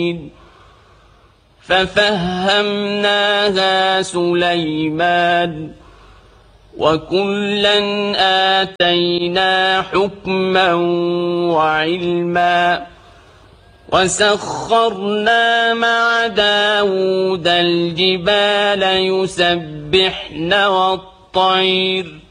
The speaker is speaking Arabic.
ففهمناها سليمان وكلا آتينا حكما وعلما وسخرنا مع داود الجبال يسبحن والطير